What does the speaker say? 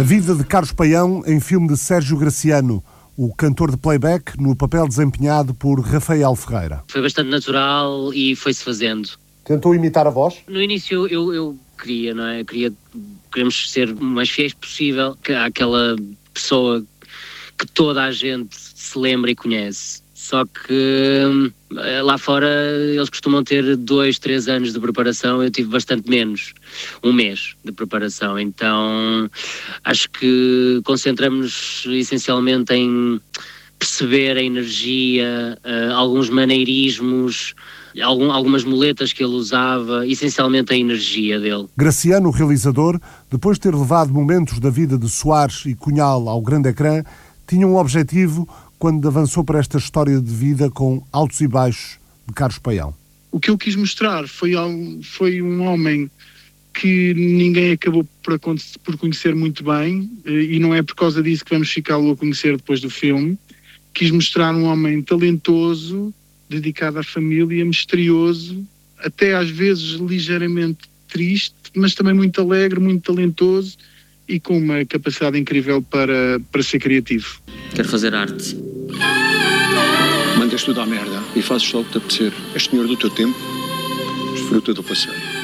A vida de Carlos Paião em filme de Sérgio Graciano, o cantor de playback, no papel desempenhado por Rafael Ferreira. Foi bastante natural e foi-se fazendo. Tentou imitar a voz? No início eu queria, não é? Queremos ser o mais fiéis possível àquela pessoa que toda a gente se lembra e conhece. Só que lá fora eles costumam ter 2, 3 anos de preparação, eu tive bastante menos, 1 mês de preparação, então acho que concentramos-nos essencialmente em perceber a energia, alguns maneirismos, algumas muletas que ele usava, essencialmente a energia dele. Graciano, o realizador, depois de ter levado momentos da vida de Soares e Cunhal ao grande ecrã, tinha um objetivo quando avançou para esta história de vida com altos e baixos de Carlos Paião. O que eu quis mostrar foi um homem que ninguém acabou por conhecer muito bem, e não é por causa disso que vamos ficá-lo a conhecer depois do filme. Quis mostrar um homem talentoso, dedicado à família, misterioso, até às vezes ligeiramente triste, mas também muito alegre, muito talentoso e com uma capacidade incrível para ser criativo. Quero fazer arte. Mandas tudo à merda e fazes só o que te apetecer. És senhor do teu tempo, desfruta do passeio.